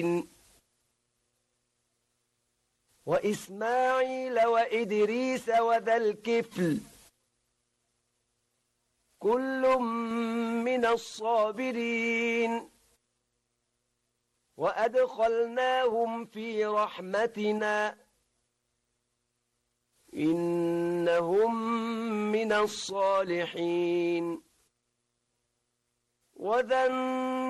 وإسماعيل وإدريس وذا الكفل كل من الصابرين وأدخلناهم في رحمتنا إنهم من الصالحين